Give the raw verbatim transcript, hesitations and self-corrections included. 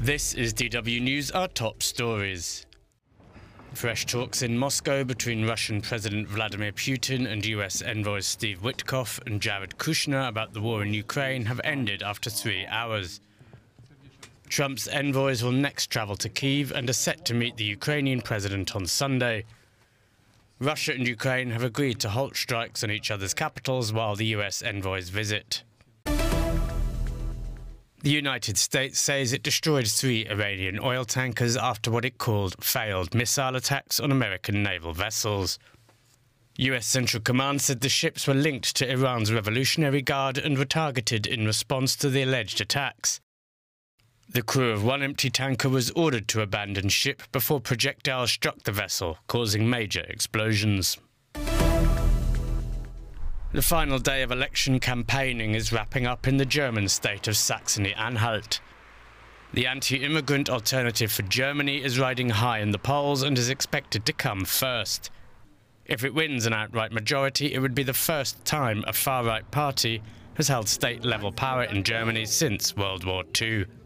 This is D W News, our top stories. Fresh talks in Moscow between Russian President Vladimir Putin and U S envoys Steve Witkoff and Jared Kushner about the war in Ukraine have ended after three hours. Trump's envoys will next travel to Kyiv and are set to meet the Ukrainian president on Sunday. Russia and Ukraine have agreed to halt strikes on each other's capitals while the U S envoys visit. The United States says it destroyed three Iranian oil tankers after what it called failed missile attacks on American naval vessels. U S Central Command said the ships were linked to Iran's Revolutionary Guard and were targeted in response to the alleged attacks. The crew of one empty tanker was ordered to abandon ship before projectiles struck the vessel, causing major explosions. The final day of election campaigning is wrapping up in the German state of Saxony-Anhalt. The anti-immigrant Alternative for Germany is riding high in the polls and is expected to come first. If it wins an outright majority, it would be the first time a far-right party has held state-level power in Germany since World War Two.